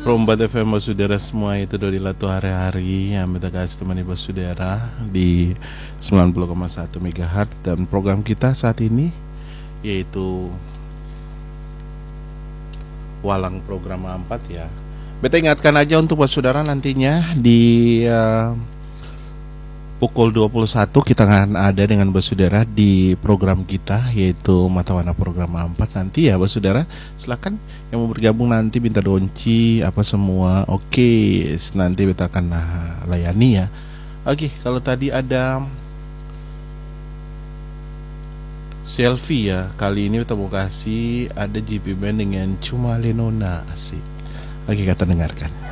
Rombat FM bos saudara semua itu dari latu hari-hari yang kita kasih temani bos saudara di 90,1 MHz dan program kita saat ini yaitu Walang Program 4 ya. Beta ingatkan aja untuk bos saudara nantinya di pukul 21 kita akan ada dengan bos saudara di program kita yaitu Mata Warna Program 4 nanti ya bos saudara. Silakan yang mau bergabung nanti minta donci apa semua. Oke, nanti kita akan layani ya. Oke, kalau tadi ada selfie ya. Kali ini kita mau kasih ada JP Band dengan Cuma Lenona asik. Oke, kita dengarkan.